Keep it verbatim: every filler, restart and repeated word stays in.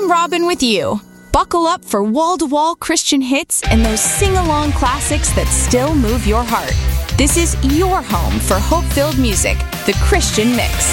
I'm Robin with you. Buckle up for wall-to-wall Christian hits and those sing-along classics that still move your heart. This is your home for hope-filled music, the Christian Mix.